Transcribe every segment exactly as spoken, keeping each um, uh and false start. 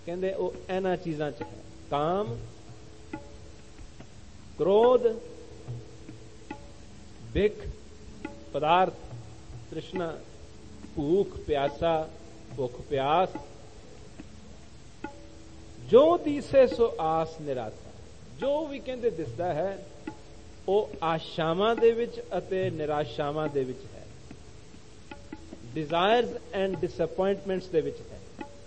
ਕਹਿੰਦੇ ਉਹ ਇਹਨਾਂ ਚੀਜ਼ਾਂ 'ਚ ਹੈ, ਕਾਮ, ਕ੍ਰੋਧ, ਬਿਖ, ਪਦਾਰਥ, ਤ੍ਰਿਸ਼ਨਾ, ਭੂਖ ਪਿਆਸਾ, ਭੁੱਖ ਪਿਆਸ, ਜੋ ਦੀਸੇ ਸੋ ਆਸ ਨਿਰਾਸ਼ਾ। ਜੋ ਵੀ ਕਹਿੰਦੇ ਦਿਸਦਾ ਹੈ ਉਹ ਆਸ਼ਾਵਾਂ ਦੇ ਵਿੱਚ ਅਤੇ ਨਿਰਾਸ਼ਾਵਾਂ ਦੇ ਵਿੱਚ ਹੈ, ਡਿਜ਼ਾਇਰਸ ਐਂਡ ਡਿਸਅਪੁਆਇੰਟਮੈਂਟਸ ਦੇ ਵਿੱਚ ਹੈ।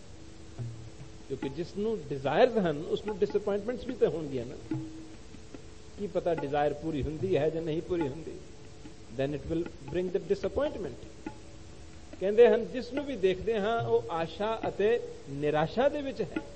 ਕਿਉਂਕਿ ਜਿਸ ਨੂੰ ਡਿਜ਼ਾਇਰਸ ਹਨ ਉਸ ਨੂੰ ਡਿਸਅਪੁਆਇੰਟਮੈਂਟਸ ਵੀ ਤਾਂ ਹੋਣਗੀਆਂ ਨਾ। ਕੀ ਪਤਾ ਡਿਜ਼ਾਇਰ ਪੂਰੀ ਹੁੰਦੀ ਹੈ ਜਾਂ ਨਹੀਂ ਪੂਰੀ ਹੁੰਦੀ, then it will bring the disappointment। ਕਹਿੰਦੇ ਹਨ ਜਿਸ ਨੂੰ ਵੀ ਦੇਖਦੇ ਹਾਂ ਉਹ ਆਸ਼ਾ ਅਤੇ ਨਿਰਾਸ਼ਾ ਦੇ ਵਿੱਚ ਹੈ।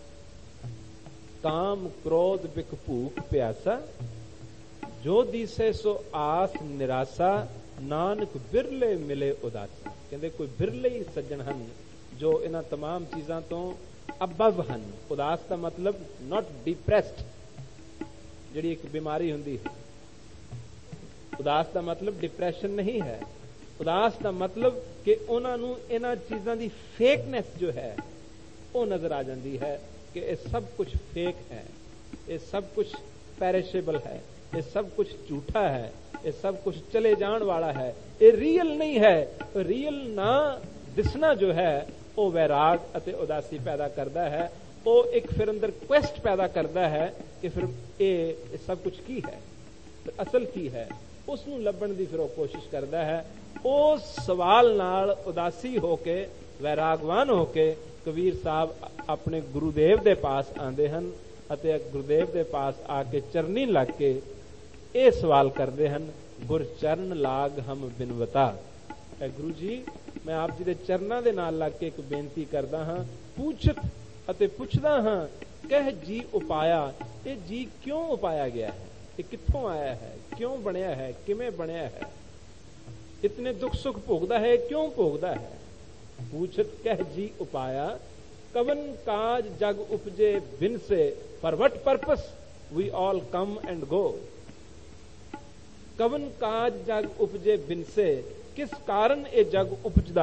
ਕਾਮ, ਕ੍ਰੋਧ, ਬਿਖ, ਭੂਖ, ਪਿਆਸਾ, ਜੋ ਦੀਸੇ ਸੋ ਆਸ ਨਿਰਾਸ਼ਾ, ਨਾਨਕ ਬਿਰਲੇ ਮਿਲੇ ਉਦਾਸੀ। ਕਹਿੰਦੇ ਕੋਈ ਬਿਰਲੇ ਹੀ ਸੱਜਣ ਹਨ ਜੋ ਇਹਨਾਂ तमाम ਚੀਜ਼ਾਂ ਤੋਂ ਅਬਵ ਹਨ। ਉਦਾਸ ਦਾ ਮਤਲਬ ਨਾਟ ਡਿਪਰੈਸਡ, ਜਿਹੜੀ ਇੱਕ ਬਿਮਾਰੀ ਹੁੰਦੀ ਹੈ। ਉਦਾਸ ਦਾ ਮਤਲਬ ਡਿਪਰੈਸ਼ਨ ਨਹੀਂ ਹੈ। ਉਦਾਸ ਦਾ ਮਤਲਬ ਕਿ ਉਹਨਾਂ ਨੂੰ ਇਹਨਾਂ ਚੀਜ਼ਾਂ ਦੀ ਫੇਕਨੈਸ ਜੋ ਹੈ ਉਹ ਨਜ਼ਰ ਆ ਜਾਂਦੀ ਹੈ ਕਿ ਇਹ ਸਭ ਕੁਝ ਫੇਕ ਹੈ, ਇਹ ਸਭ ਕੁਝ ਪੈਰਿਸ਼ੇਬਲ ਹੈ, ਇਹ ਸਭ ਕੁਝ ਝੂਠਾ ਹੈ, ਇਹ ਸਭ ਕੁਝ ਚਲੇ ਜਾਣ ਵਾਲਾ ਹੈ, ਇਹ ਰੀਅਲ ਨਹੀਂ ਹੈ। ਰੀਅਲ ਨਾ ਦਿਸਣਾ ਜੋ ਹੈ ਉਹ ਵੈਰਾਗ ਅਤੇ ਉਦਾਸੀ ਪੈਦਾ ਕਰਦਾ ਹੈ। ਉਹ ਇੱਕ ਫਿਰ ਅੰਦਰ ਕੁਐਸਟ ਪੈਦਾ ਕਰਦਾ ਹੈ ਕਿ ਫਿਰ ਇਹ, ਇਹ ਸਭ ਕੁਝ ਕੀ ਹੈ, ਅਸਲ ਕੀ ਹੈ, ਉਸ ਨੂੰ ਲੱਭਣ ਦੀ ਫਿਰ ਉਹ ਕੋਸ਼ਿਸ਼ ਕਰਦਾ ਹੈ। ਉਸ ਸਵਾਲ ਨਾਲ ਉਦਾਸੀ ਹੋ ਕੇ, ਵੈਰਾਗਵਾਨ ਹੋ ਕੇ ਕਬੀਰ ਸਾਹਿਬ ਆਪਣੇ ਗੁਰੂਦੇਵ ਦੇ ਪਾਸ ਆਉਂਦੇ ਹਨ ਅਤੇ ਗੁਰੂਦੇਵ ਦੇ ਪਾਸ ਆ ਕੇ ਚਰਨੀ ਲੱਗ ਕੇ ਇਹ ਸਵਾਲ ਕਰਦੇ ਹਨ, ਗੁਰ ਚਰਨ ਲਾਗ ਹਮ ਬਿਨਵਤਾ। ਇਹ ਗੁਰੂ ਜੀ ਮੈਂ ਆਪ ਜੀ ਦੇ ਚਰਨਾਂ ਦੇ ਨਾਲ ਲੱਗ ਕੇ ਇੱਕ ਬੇਨਤੀ ਕਰਦਾ ਹਾਂ, ਪੁੱਛਤ ਅਤੇ ਪੁੱਛਦਾ ਹਾਂ, ਕਹਿ ਜੀ ਉਪਾਇਆ। ਇਹ ਜੀ ਕਿਉਂ ਉਪਾਇਆ ਗਿਆ ਹੈ, ਇਹ ਕਿੱਥੋਂ ਆਇਆ ਹੈ, ਕਿਉਂ ਬਣਿਆ ਹੈ, ਕਿਵੇਂ ਬਣਿਆ ਹੈ, ਇਤਨੇ ਦੁੱਖ ਸੁੱਖ ਭੋਗਦਾ ਹੈ, ਕਿਉਂ ਭੋਗਦਾ ਹੈ। पूछत कह जी उपाया, कवन काज जग उपजे बिन से, for what purpose we all come and go। कवन काज जग उपजे बिन से, किस कारण ये जग उपजदा